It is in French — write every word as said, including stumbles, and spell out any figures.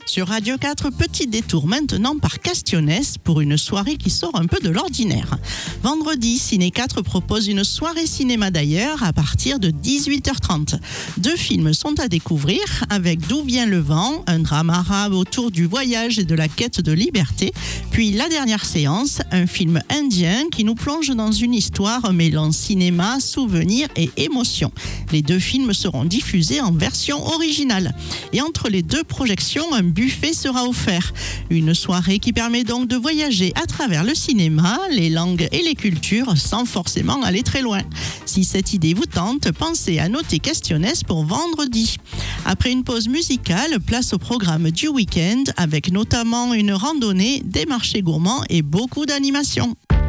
Sur Radio quatre, petit détour maintenant par Castionès pour une soirée qui sort un peu de l'ordinaire. Vendredi, Ciné quatre propose une soirée cinéma d'ailleurs à partir de dix-huit heures trente. Deux films sont à découvrir avec D'où vient le vent, un drame arabe autour du voyage et de la quête de liberté. Puis la dernière séance, un film indien qui nous plonge dans une histoire mêlant cinéma, souvenirs et émotion. Les deux films seront diffusés en version originale. Et entre les deux projections, un buffet sera offert. Une soirée qui permet donc de voyager à travers le cinéma, les langues et les cultures sans forcément aller très loin. Si cette idée vous tente, pensez à noter Castionès pour vendredi. Après une pause musicale, place au programme du week-end avec notamment une randonnée, des marchés gourmands et beaucoup d'animations.